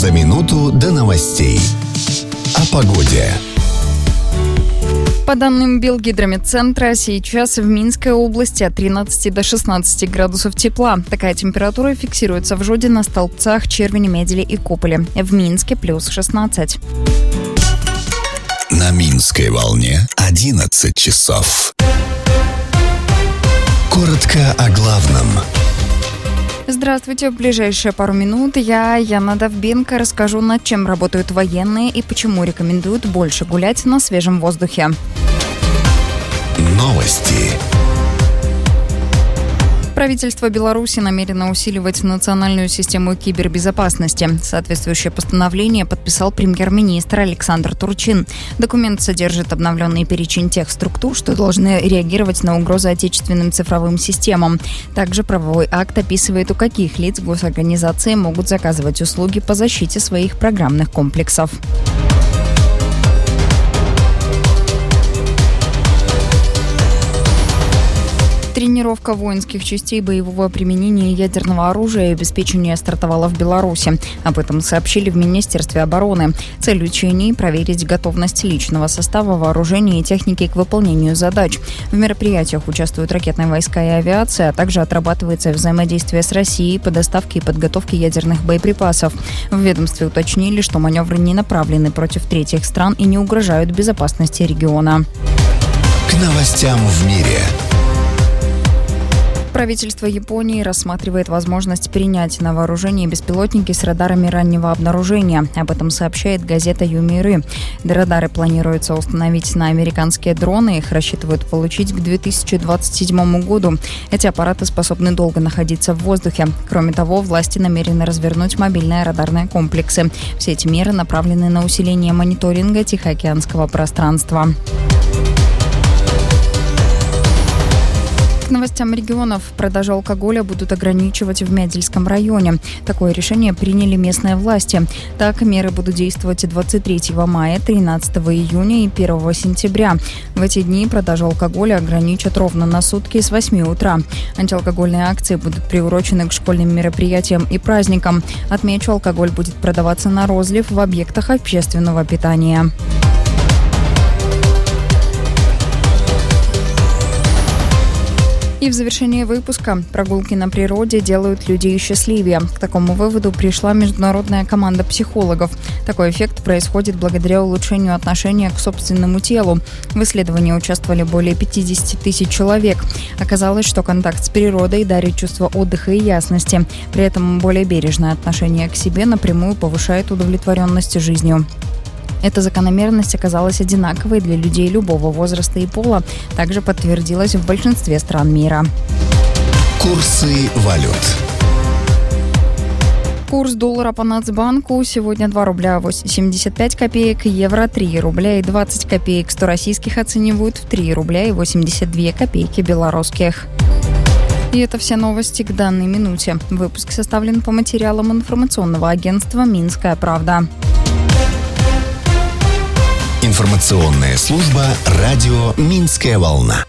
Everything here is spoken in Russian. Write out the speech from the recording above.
За минуту до новостей. О погоде. По данным Белгидромедцентра, сейчас в Минской области от 13 до 16 градусов тепла. Такая температура фиксируется в Жодино, Столбцах, Червине, Меделе и Кополе. В Минске плюс 16. На Минской волне 11 часов. Коротко о главном. Здравствуйте. В ближайшие пару минут я, Яна Довбенко, расскажу, над чем работают военные и почему рекомендуют больше гулять на свежем воздухе. Новости. Правительство Беларуси намерено усиливать национальную систему кибербезопасности. Соответствующее постановление подписал премьер-министр Александр Турчин. Документ содержит обновленный перечень тех структур, что должны реагировать на угрозы отечественным цифровым системам. Также правовой акт описывает, у каких лиц госорганизации могут заказывать услуги по защите своих программных комплексов. Тренировка воинских частей боевого применения ядерного оружия и обеспечения стартовала в Беларуси. Об этом сообщили в Министерстве обороны. Цель учений – проверить готовность личного состава, вооружения и техники к выполнению задач. В мероприятиях участвуют ракетные войска и авиация, а также отрабатывается взаимодействие с Россией по доставке и подготовке ядерных боеприпасов. В ведомстве уточнили, что маневры не направлены против третьих стран и не угрожают безопасности региона. К новостям в мире. Правительство Японии рассматривает возможность принять на вооружение беспилотники с радарами раннего обнаружения. Об этом сообщает газета Юмиры. Радары планируется установить на американские дроны. Их рассчитывают получить к 2027 году. Эти аппараты способны долго находиться в воздухе. Кроме того, власти намерены развернуть мобильные радарные комплексы. Все эти меры направлены на усиление мониторинга Тихоокеанского пространства. К новостям регионов. Продажу алкоголя будут ограничивать в Медельском районе. Такое решение приняли местные власти. Так, меры будут действовать 23 мая, 13 июня и 1 сентября. В эти дни продажу алкоголя ограничат ровно на сутки с 8 утра. Антиалкогольные акции будут приурочены к школьным мероприятиям и праздникам. Отмечу, алкоголь будет продаваться на розлив в объектах общественного питания. И в завершении выпуска: прогулки на природе делают людей счастливее. К такому выводу пришла международная команда психологов. Такой эффект происходит благодаря улучшению отношения к собственному телу. В исследовании участвовали более 50 тысяч человек. Оказалось, что контакт с природой дарит чувство отдыха и ясности. При этом более бережное отношение к себе напрямую повышает удовлетворенность жизнью. Эта закономерность оказалась одинаковой для людей любого возраста и пола. Также подтвердилась в большинстве стран мира. Курсы валют. Курс доллара по Нацбанку сегодня 2 рубля 75 копеек, евро 3 рубля и 20 копеек, 100 российских оценивают в 3 рубля и 82 копейки белорусских. И это все новости к данной минуте. Выпуск составлен по материалам информационного агентства «Минская правда». Информационная служба радио «Минская волна».